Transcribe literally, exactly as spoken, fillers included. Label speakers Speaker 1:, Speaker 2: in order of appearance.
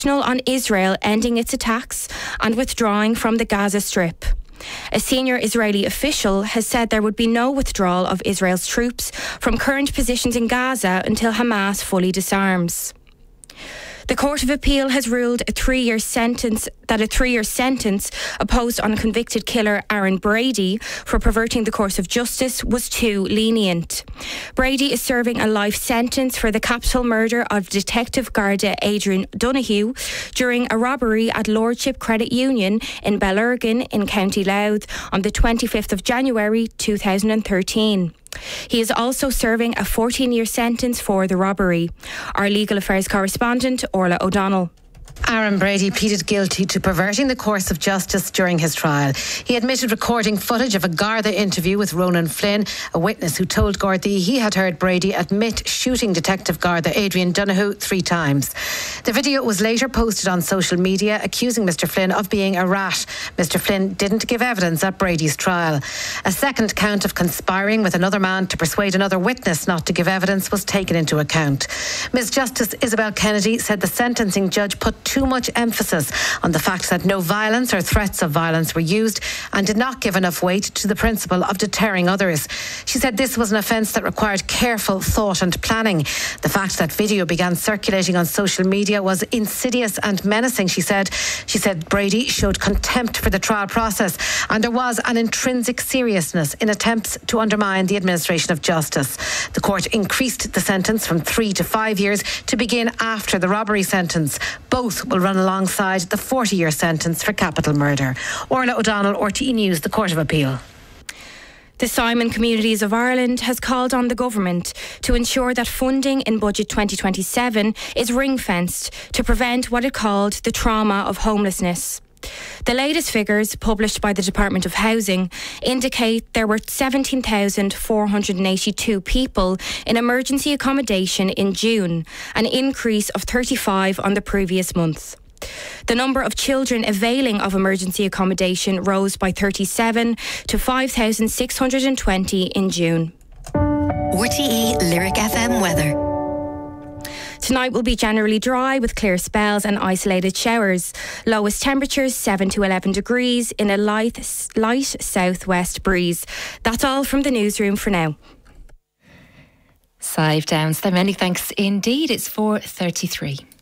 Speaker 1: on Israel ending its attacks and withdrawing from the Gaza Strip. A senior Israeli official has said there would be no withdrawal of Israel's troops from current positions in Gaza until Hamas fully disarms. The Court of Appeal has ruled a three-year sentence that a three-year sentence imposed on convicted killer Aaron Brady for perverting the course of justice was too lenient. Brady is serving a life sentence for the capital murder of Detective Garda Adrian Donoghue during a robbery at Lordship Credit Union in Bellurgan in County Louth on the twenty-fifth of January two thousand thirteen. He is also serving a fourteen-year sentence for the robbery. Our legal affairs correspondent, Orla O'Donnell.
Speaker 2: Aaron Brady pleaded guilty to perverting the course of justice during his trial. He admitted recording footage of a Garda interview with Ronan Flynn, a witness who told Gardaí he had heard Brady admit shooting Detective Garda Adrian Donoghue three times. The video was later posted on social media, accusing Mr Flynn of being a rat. Mr Flynn didn't give evidence at Brady's trial. A second count of conspiring with another man to persuade another witness not to give evidence was taken into account. Miz Justice Isabel Kennedy said the sentencing judge put too much emphasis on the fact that no violence or threats of violence were used and did not give enough weight to the principle of deterring others. She said this was an offence that required careful thought and planning. The fact that video began circulating on social media was insidious and menacing, she said. She said Brady showed contempt for the trial process and there was an intrinsic seriousness in attempts to undermine the administration of justice. The court increased the sentence from three to five years to begin after the robbery sentence. Both will run alongside the forty-year sentence for capital murder. Orla O'Donnell, R T E News, the Court of Appeal.
Speaker 1: The Simon Communities of Ireland has called on the government to ensure that funding in Budget twenty twenty-seven is ring-fenced to prevent what it called the trauma of homelessness. The latest figures, published by the Department of Housing, indicate there were seventeen thousand four hundred eighty-two people in emergency accommodation in June, an increase of thirty-five on the previous month. The number of children availing of emergency accommodation rose by thirty-seven to five thousand six hundred twenty in June.
Speaker 3: R T E Lyric F M weather.
Speaker 1: Tonight will be generally dry with clear spells and isolated showers. Lowest temperatures seven to eleven degrees in a light, light southwest breeze. That's all from the newsroom for now.
Speaker 4: Sive Downs, many thanks indeed. It's four thirty-three.